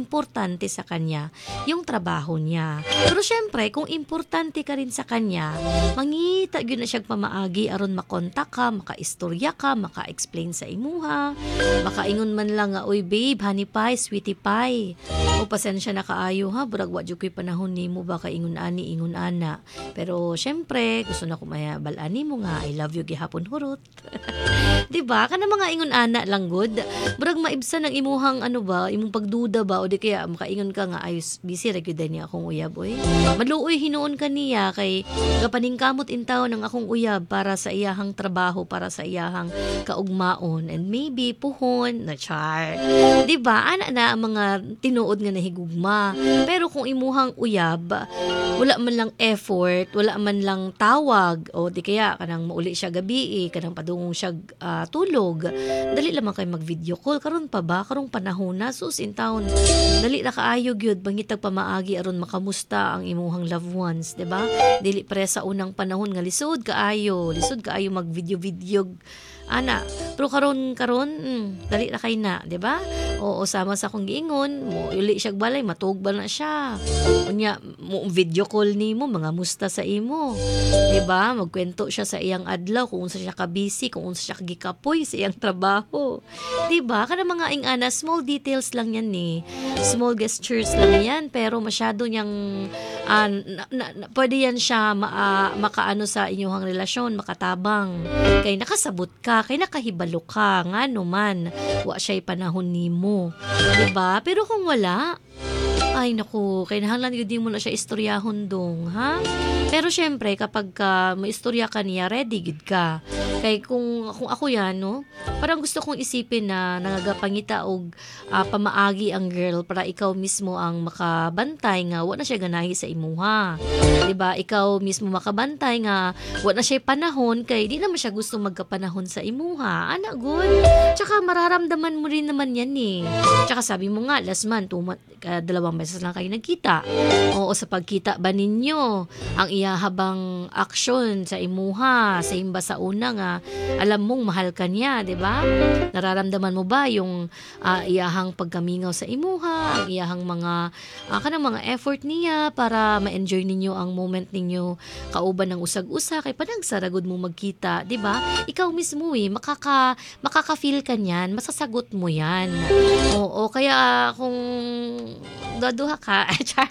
importante sa kanya yung trabaho niya. Pero syempre, kung importante ka rin sa kanya, mangita gyud na siyang pamaagi aron makontak ka, makaistorya ka, maka-explain sa imuha, makaingon man lang nga, "Uy babe, honey pie, sweetie pie. O pasensya na kaayo ha, burag wa jud ko'y panahon nimo ba ka ingon ani ingon ana. Pero syempre, gusto na ko mayabalan mo nga, I love you gihapon hurot." 'Di ba? Kana mga ingon ana lang good. Burag maibsan ang imuhang ano ba, imong pagduda ba o di kaya makaingon ka nga ay busy ra gyud niya akong uyab oy. Maluoy hinuon kaniya kay gapaningkamot intaw ng akong uyab para sa iyahang trabaho, para sa iyahang kaugmaon and maybe puhon na char. 'Di ba? Ana na ang mga tinuod nga nahigugma. Pero kung imuhang uyab, wala man lang effort, wala man lang tawag o di kaya kanang mauli siya gabi kanang padungong siya tulog. Dali lamang kay mag-video call karon pa ba karong panahon na sus in town. Dali ra kaayo gyud bangitag pamaagi aron makamusta ang imuhang loved ones, 'di ba? Dili pre sa unang panahon nga lisod kaayo mag-video ana. Pero karon dali ra kay na, 'di ba? Oo, sama sa akong giingon, mo uli siya balay matugba na siya. Unya mo video call nimo mga musta sa imo. 'Di ba? Magkwento siya sa iyang adlaw kung unsa siya ka busy, kung unsa siya gikapoy sa iyang trabaho. 'Di ba? Kana mga ingana small details lang yan ni. Small gestures lang yan pero masyado niyang pwede yan siya makaano sa inyong relasyon, makatabang. Kay nakasabot ka, kay nakahibalo ka, nga man, wa siya'y panahon nimo. 'Di ba? Pero kung wala, ay naku, kinahanglan gyud mo na siya istoryahon dong, ha? Pero syempre kapag maistorya ka niya, ready gid ka. Kay kung ako yan, no, parang gusto kong isipin na nangagapangita og pamaagi ang girl para ikaw mismo ang makabantay nga wa na siya ganahi sa imuha. 'Di ba? Ikaw mismo makabantay nga wa na siya panahon kay di naman siya gusto magkapanahon sa imuha. Ana good. Tsaka mararamdaman mo rin naman yan eh. Tsaka sabi mo nga last month, 2 beses lang kayo nagkita. Oo, sa pagkita ba ninyo, ang iyahabang aksyon sa imuha, sa imba sa una nga, alam mong mahal ka niya, di ba? Nararamdaman mo ba yung iyahang pagkamingaw sa imuha, ang iyahang mga, kanang mga effort niya para ma-enjoy ninyo ang moment ninyo kauban ng usag-usa, kay panagsaragod mo magkita, di ba? Ikaw mismo makaka-feel ka niyan, masasagot mo yan. Oo, kaya kung daduha ka, char.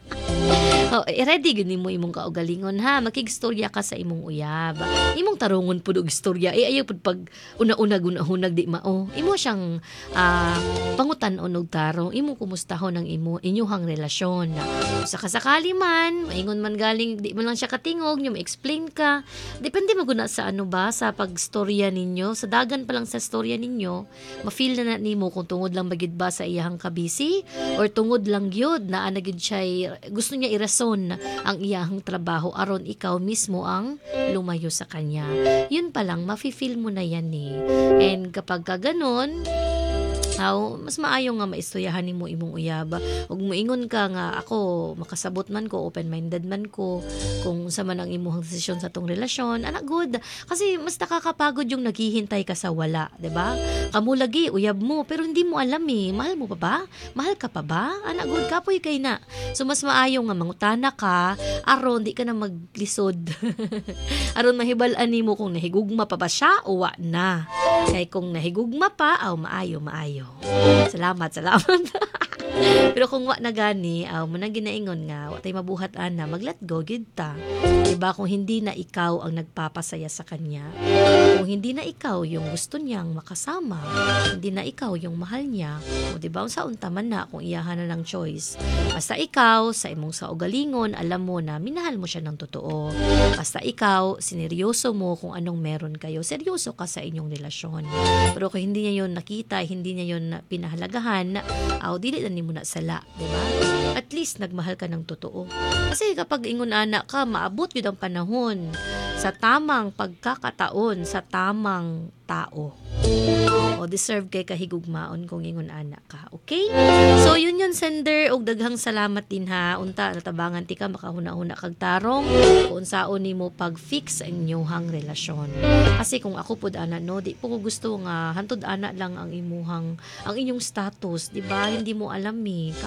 Ready gud nimo imong kaugalingon ha. Makigstorya ka sa imong uyab. Imong tarungon pud og istorya. Ayaw pud pag una-una gunahunag di mao. Imo siyang pangutan-on og tarong. Imo kumustahon ang inyuhang relasyon. Sa kasakali man, maingon man galing di man lang siya katingog, nyo ma-explain ka. Depende maguna sa ano ba sa pagstorya ninyo. Sa dagan pa lang sa storya ninyo, ma-feel na nimo kung tungod lang bagid ba sa iyahang kabisi or tungod lang gyud na gyud siya gusto niya irason ang iyahang trabaho aron ikaw mismo ang lumayo sa kanya. Yun pa lang, mafe-feel mo na yan eh. And kapag ka ganon, mas maayo nga maistoryahan nimo imong uyab. Ug moingon ka nga ako makasabot man ko, open-minded man ko kung sa man ang imong desisyon sa tong relasyon. Ana good. Kasi mas nakakapagod yung naghihintay ka sa wala, 'di ba? Kamo lagi uyab mo pero hindi mo alam mahal mo pa ba? Mahal ka pa ba? Ana good kapoy kay na. So mas maayo nga mangutana ka aron di ka na maglisod. Aron mahibal-an nimo kung nahigugma pa ba siya o wa na. Kay kung nahigugma pa, maayo. Salamat. Pero kung wa na gani, mo na ginaingon nga, wa tay mabuhat ana, mag-let go gid ta. Diba kung hindi na ikaw ang nagpapasaya sa kanya, kung hindi na ikaw yung gusto niyang makasama, hindi na ikaw yung mahal niya, o diba unsaon taman na kung iyahan na ng choice. Basta ikaw, sa imong sa ugalingon, alam mo na minahal mo siya ng totoo. Basta ikaw, sineryoso mo kung anong meron kayo, seryoso ka sa inyong relasyon. Pero kung hindi niya yun nakita, hindi niya yun pinahalagahan, dili na nimo na sala, di ba? At least nagmahal ka ng totoo. Kasi kapag ingon anak ka, maabot yun ang panahon sa tamang pagkakataon, sa tamang tao. O deserve kay kahigugmaon kung ingon anak ka. Okay? So yun sender og daghang salamat din ha. Unta natabangan ti ka makahuna-huna kag tarong kung unsaon nimo pag-fix ang inyong relasyon. Kasi kung ako pud ana no, di po ko gusto nga hantud ana lang ang inyong status, di ba? Hindi mo alam